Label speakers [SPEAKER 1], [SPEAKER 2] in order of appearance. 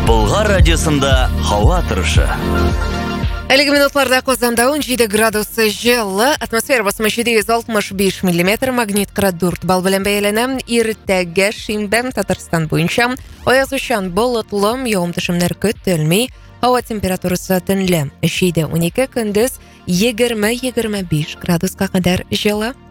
[SPEAKER 1] Болгар радиосында һава торышы.
[SPEAKER 2] Әлеге минутларда Казанда 17 градус жылы, атмосфера басымы 765 мм, магнит 44 балл белән бәяләнә. Иртәгә шимбә Татарстан буенча аязучан болытлы, явым-төшемнәр көтелми. Һава температурасы төнлә 7-12, көндез 20-25 градуска кадәр җылы.